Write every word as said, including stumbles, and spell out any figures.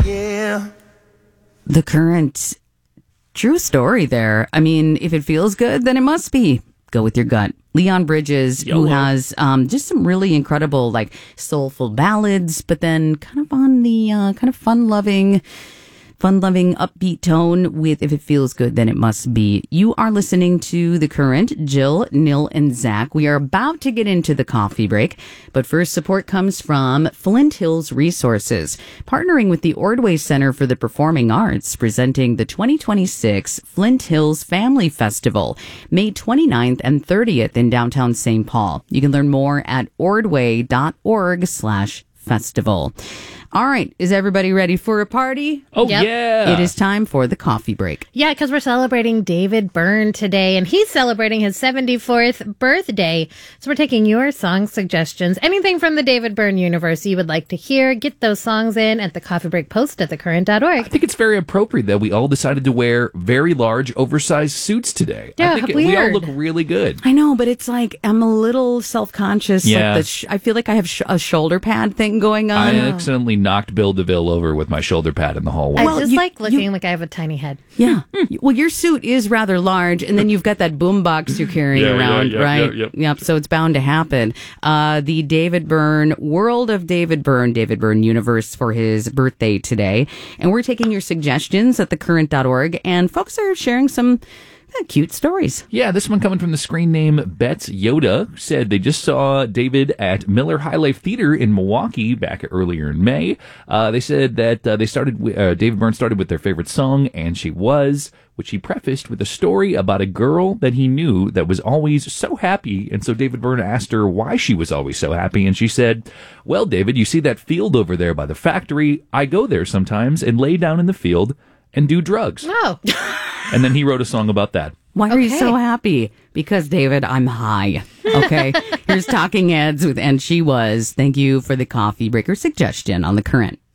Yeah. The Current, true story there. I mean, if it feels good, then it must be. Go with your gut. Leon Bridges, Yolo. who has um, just some really incredible, like, soulful ballads, but then kind of on the uh, kind of fun-loving, fun-loving, upbeat tone with If It Feels Good, Then It Must Be. You are listening to The Current, Jill, Nil, and Zach. We are about to get into the coffee break, but first support comes from Flint Hills Resources, partnering with the Ordway Center for the Performing Arts, presenting the twenty twenty-six Flint Hills Family Festival, May twenty-ninth and thirtieth in downtown Saint Paul. You can learn more at ordway.org slash festival. All right. Is everybody ready for a party? Oh, Yep. yeah. It is time for the coffee break. Yeah, because we're celebrating David Byrne today, and he's celebrating his seventy-fourth birthday. So we're taking your song suggestions. Anything from the David Byrne universe you would like to hear, get those songs in at the coffee break post at the current dot org. I think it's very appropriate that we all decided to wear very large, oversized suits today. Yeah, I think it- we all weird. look really good. I know, but it's like I'm a little self-conscious. Yeah. Like the sh- I feel like I have sh- a shoulder pad thing going on. I accidentally knocked Bill DeVille over with my shoulder pad in the hallway. I Well, just you- like looking you- like I have a tiny head. Yeah. Well, your suit is rather large, and then you've got that boom box you're carrying Yeah, yeah, around, yeah, right? yeah, yeah. Yep. So it's bound to happen. Uh, the David Byrne, World of David Byrne, David Byrne Universe for his birthday today. And we're taking your suggestions at the current dot org, and folks are sharing some uh, cute stories. Yeah, this one coming from the screen name Betts Yoda said they just saw David at Miller High Life Theater in Milwaukee back earlier in May. Uh, they said that uh, they started, wi- uh, David Byrne started with their favorite song, And She Was, which he prefaced with a story about a girl that he knew that was always so happy. And so David Byrne asked her why she was always so happy. And she said, well, David, you see that field over there by the factory? I go there sometimes and lay down in the field and do drugs. Oh, And then he wrote a song about that. Why are you Okay. so happy? Because, David, I'm high. Okay. Here's Talking Heads with And She Was. Thank you for the coffee breaker suggestion on the current.